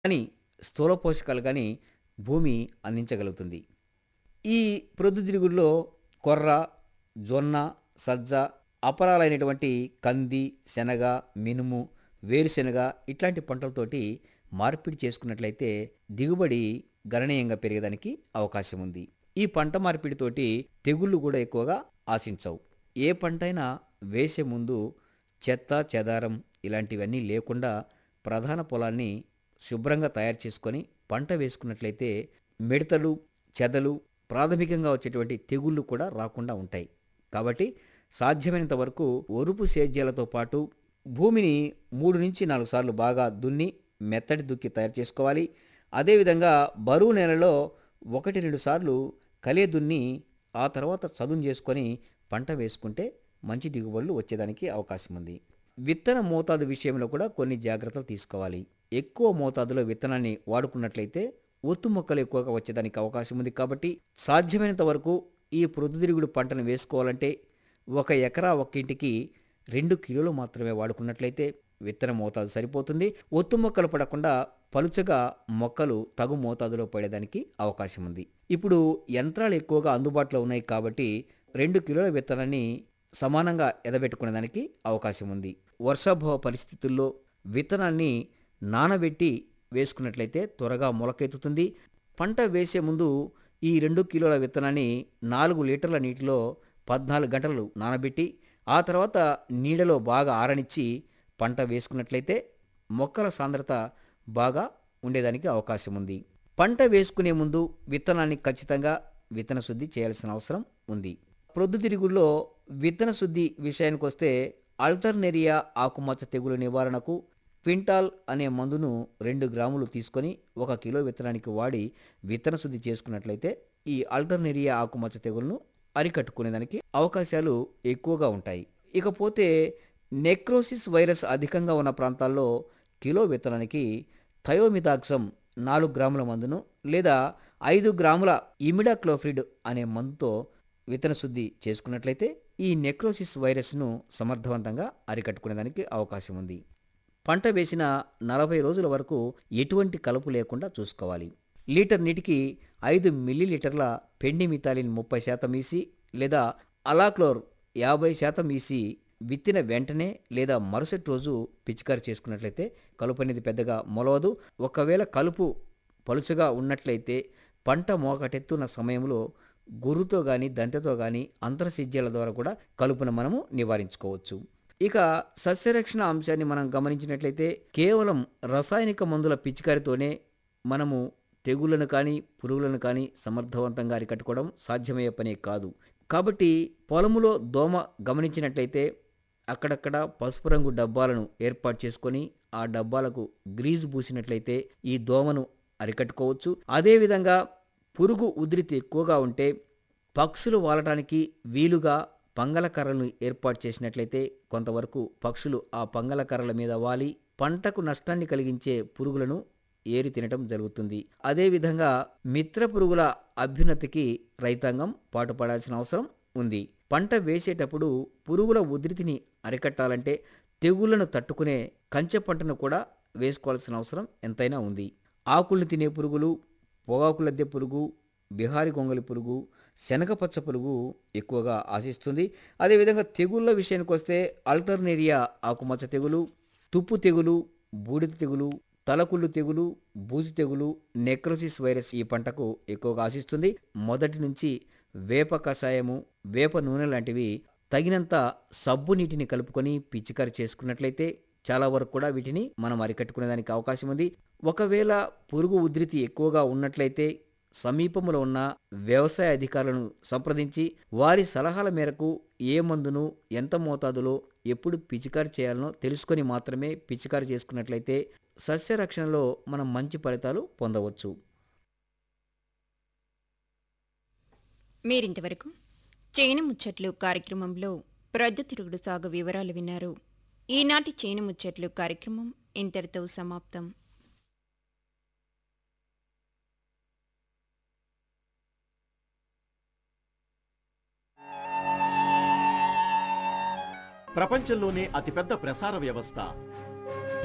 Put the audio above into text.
కానీ స్థూల పోషకాలు గాని భూమి అందించగలుగుతుంది. ఈ ప్రొద్దుతిరుగుడులో కొర్ర, జొన్న, సజ్జ, అపరాలైనటువంటి కంది, శనగ, మినుము, వేరుశెనగ ఇట్లాంటి పంటలతోటి మార్పిడి చేసుకున్నట్లయితే దిగుబడి గణనీయంగా పెరిగేదానికి అవకాశం ఉంది. ఈ పంట మార్పిడితోటి తెగుళ్ళు కూడా ఎక్కువగా ఆశించవు. ఏ పంటైనా వేసే ముందు చెత్త, చెదారం ఇలాంటివన్నీ లేకుండా ప్రధాన పొలాన్ని శుభ్రంగా తయారు చేసుకొని పంట వేసుకున్నట్లయితే మిడతలు, చెదలు, ప్రాథమికంగా వచ్చేటువంటి తెగుళ్ళు కూడా రాకుండా ఉంటాయి. కాబట్టి సాధ్యమైనంత వరకు ఒరుపు సేద్యాలతో పాటు భూమిని 3-4 సార్లు బాగా దున్ని మెత్తటి దుక్కి తయారు చేసుకోవాలి. అదేవిధంగా బరువు నేలలో 1-2 సార్లు కలియ దున్ని ఆ తర్వాత చదును చేసుకొని పంట వేసుకుంటే మంచి దిగుబడులు వచ్చేదానికి అవకాశం ఉంది. విత్తన మోతాదు విషయంలో కూడా కొన్ని జాగ్రత్తలు తీసుకోవాలి. ఎక్కువ మోతాదులో విత్తనాన్ని వాడుకున్నట్లయితే ఒత్తు మొక్కలు ఎక్కువగా వచ్చేదానికి అవకాశం ఉంది. కాబట్టి సాధ్యమైనంత వరకు ఈ ప్రొద్దుతిరుగుడు పంటను వేసుకోవాలంటే 1 ఎకరా ఒక్కింటికి 2 కిలోలు మాత్రమే వాడుకున్నట్లయితే విత్తన మోతాదు సరిపోతుంది. ఒత్తు మొక్కలు పడకుండా పలుచగా మొక్కలు తగు మోతాదులో పడేదానికి అవకాశం ఉంది. ఇప్పుడు యంత్రాలు ఎక్కువగా అందుబాటులో ఉన్నాయి కాబట్టి 2 కిలోల విత్తనాన్ని సమానంగా ఎదబెట్టుకునేదానికి అవకాశం ఉంది. వర్షాభావ పరిస్థితుల్లో విత్తనాన్ని నానబెట్టి వేసుకున్నట్లయితే త్వరగా మొలకెత్తుతుంది. పంట వేసే ముందు ఈ 2 కిలోల విత్తనాన్ని 4 లీటర్ల నీటిలో 14 గంటలు నానబెట్టి ఆ తర్వాత నీడలో బాగా ఆరనిచ్చి పంట వేసుకున్నట్లయితే మొక్కల సాంద్రత బాగా ఉండేదానికి అవకాశం ఉంది. పంట వేసుకునే ముందు విత్తనాన్ని ఖచ్చితంగా విత్తన శుద్ధి చేయాల్సిన అవసరం ఉంది. ప్రొద్దుతిరుగుడులో విత్తన శుద్ధి విషయానికొస్తే అల్టర్నేరియా ఆకుమచ్చ తెగులు నివారణకు క్వింటాల్ అనే మందును 2 గ్రాములు తీసుకొని 1 కిలో విత్తనానికి వాడి విత్తన శుద్ధి చేసుకున్నట్లయితే ఈ అల్టర్నేరియా ఆకుమచ్చ తెగులను అరికట్టుకునేదానికి అవకాశాలు ఎక్కువగా ఉంటాయి. ఇకపోతే నెక్రోసిస్ వైరస్ అధికంగా ఉన్న ప్రాంతాల్లో కిలో విత్తనానికి థయోమిథాక్సమ్ 4 గ్రాముల మందును లేదా 5 గ్రాముల ఇమిడాక్లోప్రిడ్ అనే మందుతో విత్తన శుద్ధి చేసుకున్నట్లయితే ఈ నెక్రోసిస్ వైరస్ను సమర్థవంతంగా అరికట్టుకునేదానికి అవకాశం ఉంది. పంట వేసిన 40 రోజుల వరకు ఎటువంటి కలుపు లేకుండా చూసుకోవాలి. లీటర్ నీటికి 5 మిల్లీలీటర్ల పెండిమిథాలిన్ 30% ఈసి లేదా అలాక్లోర్ 50% ఈసి విత్తిన వెంటనే లేదా మరుసటి రోజు పిచికారి చేసుకున్నట్లయితే కలుపు అనేది పెద్దగా మొలవదు. ఒకవేళ కలుపు పలుచగా ఉన్నట్లయితే పంట మోకటెత్తున్న సమయంలో గుర్రుతో గాని దంతెతో గాని అంతరసిజ్యాల ద్వారా కూడా కలుపును మనము నివారించుకోవచ్చు. ఇక సస్యరక్షణ అంశాన్ని మనం గమనించినట్లయితే కేవలం రసాయనిక మందుల పిచికారితోనే మనము తెగుళ్లను కానీ పురుగులను కానీ సమర్థవంతంగా అరికట్టుకోవడం సాధ్యమయ్యే పనే కాదు. కాబట్టి పొలములో దోమ గమనించినట్లయితే అక్కడక్కడ పసుపు రంగు డబ్బాలను ఏర్పాటు చేసుకొని ఆ డబ్బాలకు గ్రీజు పూసినట్లయితే ఈ దోమను అరికట్టుకోవచ్చు. అదేవిధంగా పురుగు ఉధృతి ఎక్కువగా ఉంటే పక్షులు వాలటానికి వీలుగా పంగల కర్రలను ఏర్పాటు చేసినట్లయితే కొంతవరకు పక్షులు ఆ పంగల కర్రల మీద వాలి పంటకు నష్టాన్ని కలిగించే పురుగులను ఏరి తినటం జరుగుతుంది. అదేవిధంగా మిత్ర పురుగుల అభ్యున్నతికి రైతాంగం పాటుపడాల్సిన అవసరం ఉంది. పంట వేసేటప్పుడు పురుగుల ఉధృతిని అరికట్టాలంటే తెగుళ్లను తట్టుకునే కంచె పంటను కూడా వేసుకోవాల్సిన అవసరం ఎంతైనా ఉంది. ఆకుల్ని తినే పురుగులు, పొగాకు లద్దె పురుగు, బిహారీ గొంగలి పురుగు, శనగపచ్చ పురుగు ఎక్కువగా ఆశిస్తుంది. అదేవిధంగా తెగుళ్ళ విషయానికి వస్తే అల్టర్నేరియా ఆకుమచ్చ తెగులు, తుప్పు తెగులు, బూడిద తెగులు, తలకుళ్ళు తెగులు, బూజు తెగులు, నెక్రోసిస్ వైరస్ ఈ పంటకు ఎక్కువగా ఆశిస్తుంది. మొదటి నుంచి వేప కషాయము, వేప నూనె లాంటివి తగినంత సబ్బు నీటిని కలుపుకొని పిచికారి చేసుకున్నట్లయితే చాలా వరకు కూడా వీటిని మనం అరికట్టుకునేదానికి అవకాశం ఉంది. ఒకవేళ పురుగు ఉధృతి ఎక్కువగా ఉన్నట్లయితే సమీపంలో ఉన్న వ్యవసాయ అధికారులను సంప్రదించి వారి సలహాల మేరకు ఏ మందును ఎంత మోతాదులో ఎప్పుడు పిచికారి చేయాలనో తెలుసుకొని మాత్రమే పిచికారి చేసుకున్నట్లయితే సస్యరక్షణలో మనం మంచి ఫలితాలు పొందవచ్చు. మీరింతవరకు చేను ముచ్చట్లు కార్యక్రమంలో ప్రొద్దుతిరుగుడు సాగు వివరాలు విన్నారు. ఈనాటి చేను ముచ్చట్లు కార్యక్రమం ఇంతటితో సమాప్తం. ప్రపంచంలోనే అతిపెద్ద ప్రసార వ్యవస్థ